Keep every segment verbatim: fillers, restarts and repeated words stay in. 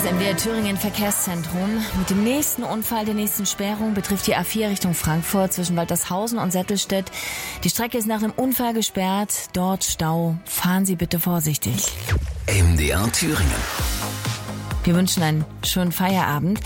Das M D R Thüringen Verkehrszentrum. Mit dem nächsten Unfall, der nächsten Sperrung betrifft die A vier Richtung Frankfurt zwischen Waltershausen und Settelstedt. Die Strecke ist nach einem Unfall gesperrt. Dort Stau. Fahren Sie bitte vorsichtig. M D R Thüringen. Wir wünschen einen schönen Feierabend.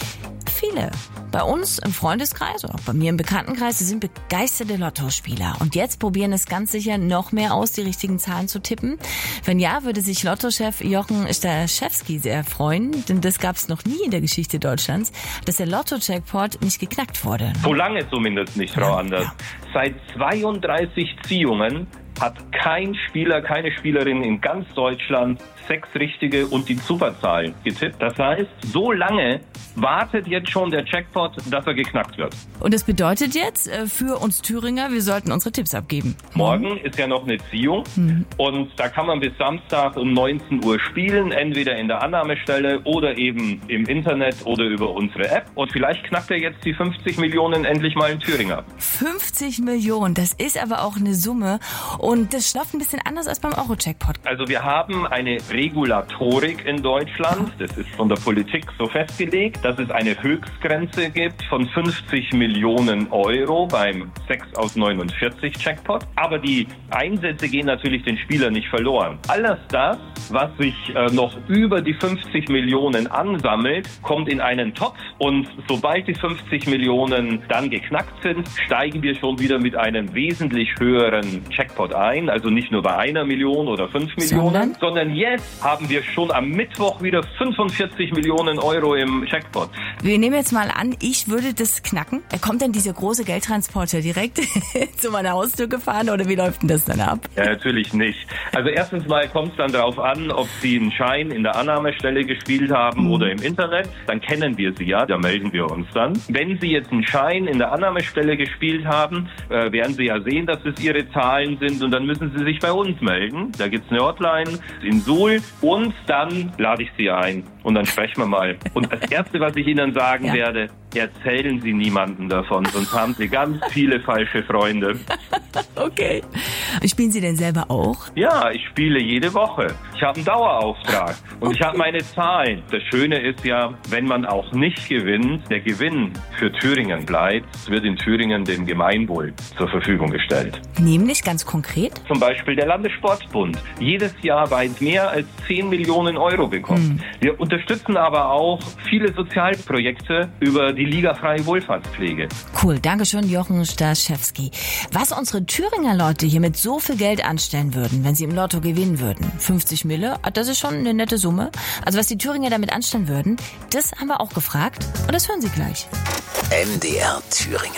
Viele bei uns im Freundeskreis oder auch bei mir im Bekanntenkreis, sie sind begeisterte Lottospieler. Und jetzt probieren es ganz sicher noch mehr aus, die richtigen Zahlen zu tippen. Wenn ja, würde sich Lottochef Jochen Staszewski sehr freuen, denn das gab es noch nie in der Geschichte Deutschlands, dass der Lotto-Jackpot nicht geknackt wurde. So lange zumindest nicht, Frau Ja, Anders. ja. Seit zweiunddreißig Ziehungen hat kein Spieler, keine Spielerin in ganz Deutschland sechs richtige und die Superzahl getippt. Das heißt, so lange wartet jetzt schon der Jackpot, dass er geknackt wird. Und das bedeutet jetzt äh, für uns Thüringer, wir sollten unsere Tipps abgeben. Morgen ist ja noch eine Ziehung Mhm. und da kann man bis Samstag um neunzehn Uhr spielen, entweder in der Annahmestelle oder eben im Internet oder über unsere App. Und vielleicht knackt er jetzt die fünfzig Millionen endlich mal in Thüringen ab. fünfzig Millionen, das ist aber auch eine Summe. Und das läuft ein bisschen anders als beim Euro-Jackpot. Also wir haben eine Regulatorik in Deutschland, das ist von der Politik so festgelegt, dass es eine Höchstgrenze gibt von fünfzig Millionen Euro beim sechs aus neunundvierzig Jackpot. Aber die Einsätze gehen natürlich den Spielern nicht verloren. Alles das, was sich äh, noch über die fünfzig Millionen ansammelt, kommt in einen Topf. Und sobald die fünfzig Millionen dann geknackt sind, steigen wir schon wieder mit einem wesentlich höheren Jackpot ein. Also nicht nur bei einer Million oder fünf Millionen, Sondern? sondern jetzt haben wir schon am Mittwoch wieder fünfundvierzig Millionen Euro im Jackpot. Wir nehmen jetzt mal an, ich würde das knacken. Kommt denn dieser große Geldtransporter direkt zu meiner Haustür gefahren oder wie läuft denn das dann ab? Ja, natürlich nicht. Also erstens mal kommt es dann darauf an, ob Sie einen Schein in der Annahmestelle gespielt haben Mhm. oder im Internet. Dann kennen wir Sie ja, da melden wir uns dann. Wenn Sie jetzt einen Schein in der Annahmestelle gespielt haben, äh, werden Sie ja sehen, dass es Ihre Zahlen sind und dann müssen Sie sich bei uns melden. Da gibt's eine Hotline in Suhl und dann lade ich Sie ein und dann sprechen wir mal. Und das Erste, was ich Ihnen sagen Ja. werde, erzählen Sie niemandem davon, sonst haben Sie ganz viele falsche Freunde. Okay. Spielen Sie denn selber auch? Ja, ich spiele jede Woche. Ich habe einen Dauerauftrag und ich habe meine Zahlen. Das Schöne ist ja, wenn man auch nicht gewinnt, der Gewinn für Thüringen bleibt, wird in Thüringen dem Gemeinwohl zur Verfügung gestellt. Nämlich ganz konkret? Zum Beispiel der Landessportbund. Jedes Jahr weit mehr als zehn Millionen Euro bekommt. Wir unterstützen aber auch viele Sozialprojekte über die Liga Freie Wohlfahrtspflege. Cool, Dankeschön, Jochen Staszewski. Was unsere Thüringer Leute hier mit so viel Geld anstellen würden, wenn sie im Lotto gewinnen würden. fünfzig Mille, das ist schon eine nette Summe. Also was die Thüringer damit anstellen würden, das haben wir auch gefragt. Und das hören Sie gleich. M D R Thüringen.